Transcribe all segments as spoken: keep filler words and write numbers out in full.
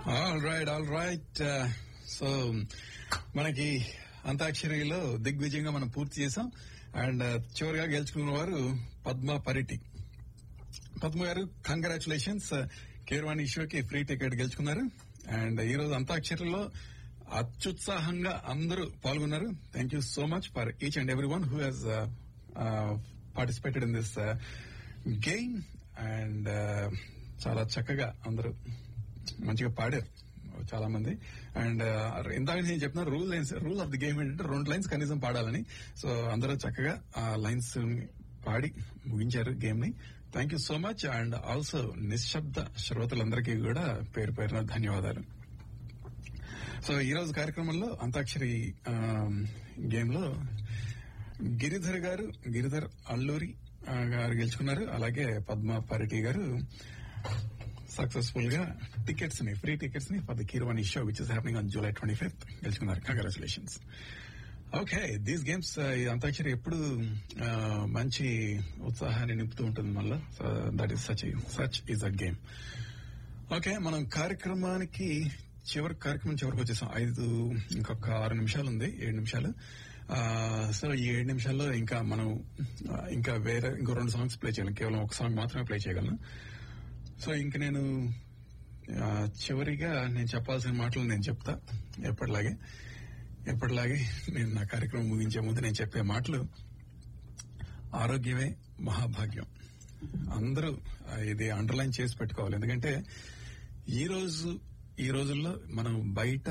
All right all right so మనకి అంతాక్షరిలో దిగ్విజయంగా మనం పూర్తి చేసాం. అండ్ చివరిగా గెలుచుకున్న వారు పద్మ పరిటి. పద్మ గారు కంగ్రాచులేషన్స్, కీరవాణి షోకి ఫ్రీ టికెట్ గెలుచుకున్నారు. అండ్ ఈ రోజు అంతాక్షరిలో అత్యుత్సాహంగా అందరూ పాల్గొన్నారు. Thank you so much for each and every one who has participated in this game. And చాలా చక్కగా అందరూ మంచిగా పాడారు చాలా మంది. అండ్ ఇందాక నేను చెప్పిన rule rule of the game ఏంటంటే రెండు లైన్స్ కనీసం పాడాలని. సో అందరూ చక్కగా ఆ లైన్స్ పాడి ముగించారు గేమ్ ని. Thank you so much. And also నిశ్శబ్ద శ్రోతలందరికీ కూడా పేరు పేరున ధన్యవాదాలు. సో ఈ రోజు కార్యక్రమంలో అంతాక్షరి గేమ్ లో గిరిధర్ గారు గిరిధర్ అల్లూరి గారు గెలుచుకున్నారు. అలాగే పద్మ పరిటి గారు సక్సెస్ఫుల్ గా టికెట్స్ ని ఫ్రీ టికెట్స్ ని for the Keeravani show which is happening on July twenty fifth గెలుచుకున్నారు. Congratulations. Okay, these games antakshari ఎప్పుడు మంచి ఉత్సాహాన్ని నింపుతూ ఉంటుంది మళ్ళా. That is such such is a game. Okay, మనం కార్యక్రమానికి చివరి కార్యక్రమం చివరికి వచ్చేసాం. ఐదు ఇంకొక ఆరు నిమిషాలు ఉంది, ఏడు నిమిషాలు. సో ఈ ఏడు నిమిషాల్లో ఇంకా మనం ఇంకా వేరే ఇంకో రెండు సాంగ్స్ ప్లే చేయగలం. కేవలం ఒక సాంగ్ మాత్రమే ప్లే చేయగలను. సో ఇంక నేను చివరిగా నేను చెప్పాల్సిన మాటలు నేను చెప్తా. ఎప్పటిలాగే ఎప్పటిలాగే నేను నా కార్యక్రమం ముగించే ముందు నేను చెప్పే మాటలు ఆరోగ్యమే మహాభాగ్యం. అందరూ ఇది అండర్లైన్ చేసి పెట్టుకోవాలి. ఎందుకంటే ఈ రోజు ఈ రోజుల్లో మనం బయట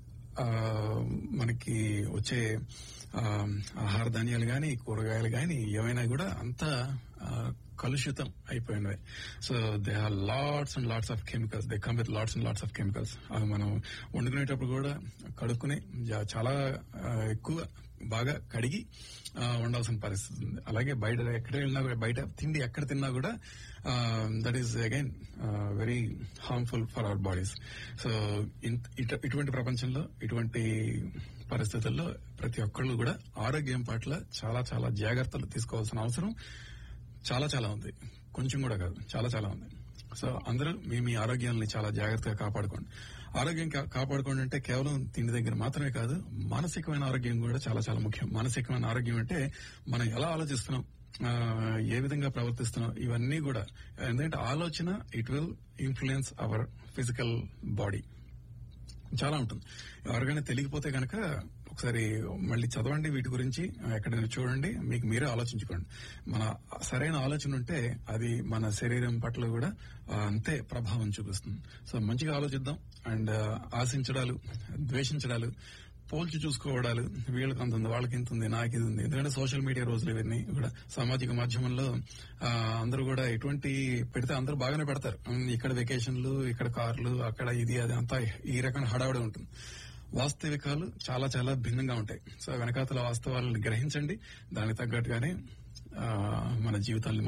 మనకి వచ్చే ఆహార ధాన్యాలు గాని కూరగాయలు గాని ఏమైనా కూడా అంతా కలుషితం అయిపోయినవి. So they are lots and lots of chemicals. They come with lots and lots of chemicals. అవి మనం వండుకునేటప్పుడు కూడా కడుక్కుని చాలా ఎక్కువ బాగా కడిగి వండాల్సిన పరిస్థితి ఉంది. అలాగే బయట ఎక్కడ వెళ్ళినా కూడా బయట తిండి ఎక్కడ తిన్నా కూడా that is again very harmful for our bodies. So ఇటువంటి ప్రపంచంలో ఇటువంటి పరిస్థితుల్లో ప్రతి ఒక్కళ్ళు కూడా ఆరోగ్యం పట్ల చాలా చాలా జాగ్రత్తలు తీసుకోవాల్సిన అవసరం చాలా చాలా ఉంది. కొంచెం కూడా కాదు, చాలా చాలా ఉంది. సో అందరూ మీ మీ ఆరోగ్యాన్ని చాలా జాగ్రత్తగా కాపాడుకోండి. ఆరోగ్యం కాపాడుకోండి అంటే కేవలం తిండి దగ్గర మాత్రమే కాదు, మానసికమైన ఆరోగ్యం కూడా చాలా చాలా ముఖ్యం. మానసికమైన ఆరోగ్యం అంటే మనం ఎలా ఆలోచిస్తున్నాం, ఏ విధంగా ప్రవర్తిస్తున్నాం, ఇవన్నీ కూడా. ఎందుకంటే ఆలోచన it will influence hour physical body. చాలా ఉంటుంది. ఎవరికైనా తెలియకపోతే కనుక ఒకసారి మళ్ళీ చదవండి వీటి గురించి, ఎక్కడైనా చూడండి, మీకు మీరే ఆలోచించుకోండి. మన సరైన ఆలోచన ఉంటే అది మన శరీరం పట్ల కూడా అంతే ప్రభావం చూపిస్తుంది. సో మంచిగా ఆలోచిద్దాం. అండ్ ఆశించడాలు, ద్వేషించడాలు, పోల్చి చూసుకోవడాలు, వీళ్ళకి అంత ఉంది, వాళ్ళకి ఇంత ఉంది, నాకు ఇది ఉంది. ఎందుకంటే సోషల్ మీడియా రోజులు ఇవన్నీ కూడా. సామాజిక మాధ్యమంలో అందరూ కూడా ఎటువంటి పెడితే అందరూ బాగానే పెడతారు. ఇక్కడ వెకేషన్లు, ఇక్కడ కార్లు, అక్కడ ఇది అది అంతా ఈ రకమైన హడావుడి ఉంటుంది. వాస్తవికాలు చాలా చాలా భిన్నంగా ఉంటాయి. సో వెనకాతల వాస్తవాలను గ్రహించండి, దానికి తగ్గట్టుగానే మన జీవితాన్ని